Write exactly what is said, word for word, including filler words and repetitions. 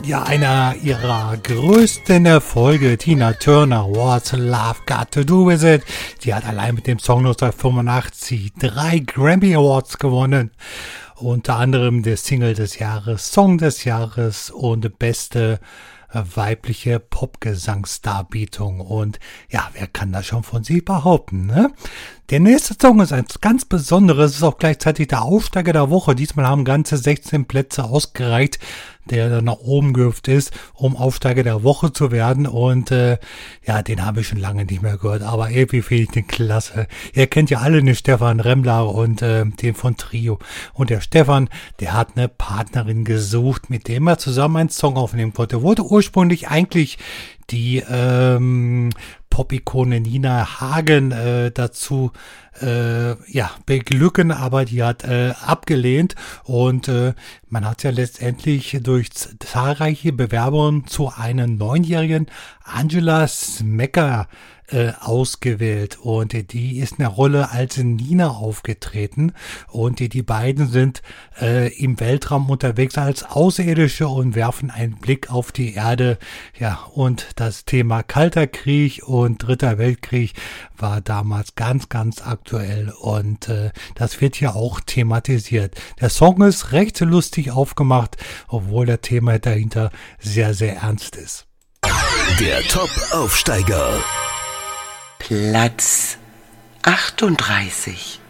Ja, einer ihrer größten Erfolge, Tina Turner, What's Love Got to Do With It. Die hat allein mit dem Song neunzehnhundertfünfundachtzig drei Grammy Awards gewonnen. Unter anderem der Single des Jahres, Song des Jahres und beste weibliche Popgesangsdarbietung. Und ja, wer kann das schon von sie behaupten, ne? Der nächste Song ist ein ganz besonderes, ist auch gleichzeitig der Aufsteiger der Woche. Diesmal haben ganze sechzehn Plätze ausgereicht, der dann nach oben gehüpft ist, um Aufsteiger der Woche zu werden. Und äh, ja, den habe ich schon lange nicht mehr gehört, aber irgendwie finde ich den klasse. Ihr kennt ja alle den Stefan Remmler und äh, den von Trio. Und der Stefan, der hat eine Partnerin gesucht, mit dem er zusammen einen Song aufnehmen konnte. Wollte ursprünglich eigentlich die ähm, Pop-Ikone Nina Hagen äh, dazu äh, ja beglücken, aber die hat äh, abgelehnt und äh, man hat ja letztendlich durch zahlreiche Bewerbungen zu einer neunjährigen Angela Smecker äh, ausgewählt und äh, die ist in der Rolle als Nina aufgetreten und äh, die beiden sind äh, im Weltraum unterwegs als Außerirdische und werfen einen Blick auf die Erde. Ja, und das Thema Kalter Krieg und Dritter Weltkrieg war damals ganz, ganz aktuell und äh, das wird hier auch thematisiert. Der Song ist recht lustig aufgemacht, obwohl der Thema dahinter sehr, sehr ernst ist. Der Top-Aufsteiger. Platz achtunddreißig.